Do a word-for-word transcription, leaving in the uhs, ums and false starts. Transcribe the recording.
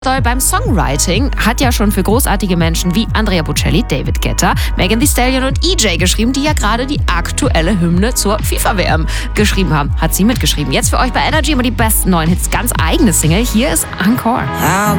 Beim Songwriting hat ja schon für großartige Menschen wie Andrea Bocelli, David Guetta, Megan Thee Stallion und E J geschrieben, die ja gerade die aktuelle Hymne zur FIFA-W M geschrieben haben. Hat sie mitgeschrieben. Jetzt für euch bei Energy immer die besten neuen Hits, ganz eigene Single. Hier ist Encore. I'll